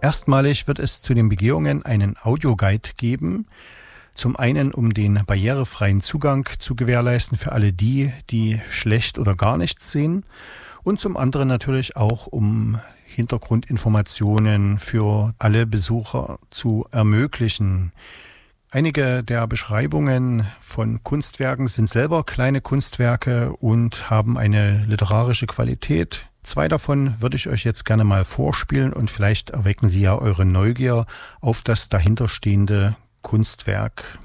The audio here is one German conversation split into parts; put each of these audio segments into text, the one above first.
Erstmalig wird es zu den Begehungen einen Audioguide geben. Zum einen, um den barrierefreien Zugang zu gewährleisten für alle die, die schlecht oder gar nichts sehen. Und zum anderen natürlich auch, um Hintergrundinformationen für alle Besucher zu ermöglichen. Einige der Beschreibungen von Kunstwerken sind selber kleine Kunstwerke und haben eine literarische Qualität. 2 davon würde ich euch jetzt gerne mal vorspielen und vielleicht erwecken sie ja eure Neugier auf das dahinterstehende Kunstwerk.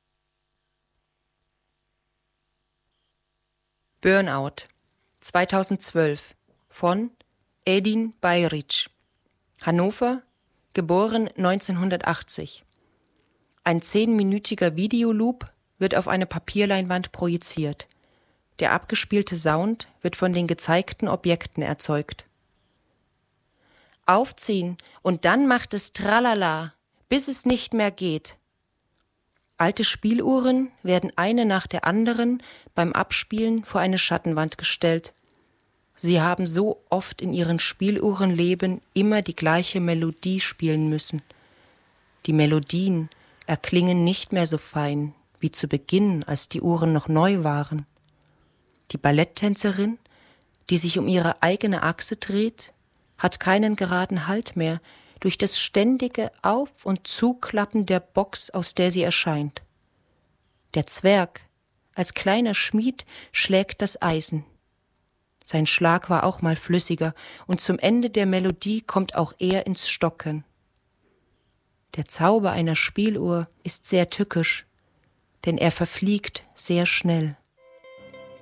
Burnout 2012 von Edin Bajrić, Hannover, geboren 1980. Ein 10-minütiger Videoloop wird auf eine Papierleinwand projiziert. Der abgespielte Sound wird von den gezeigten Objekten erzeugt. Aufziehen und dann macht es Tralala, bis es nicht mehr geht. Alte Spieluhren werden eine nach der anderen beim Abspielen vor eine Schattenwand gestellt. Sie haben so oft in ihren Spieluhrenleben immer die gleiche Melodie spielen müssen. Die Melodien erklingen nicht mehr so fein wie zu Beginn, als die Uhren noch neu waren. Die Balletttänzerin, die sich um ihre eigene Achse dreht, hat keinen geraden Halt mehr durch das ständige Auf- und Zuklappen der Box, aus der sie erscheint. Der Zwerg, als kleiner Schmied, schlägt das Eisen. Sein Schlag war auch mal flüssiger und zum Ende der Melodie kommt auch er ins Stocken. Der Zauber einer Spieluhr ist sehr tückisch, denn er verfliegt sehr schnell.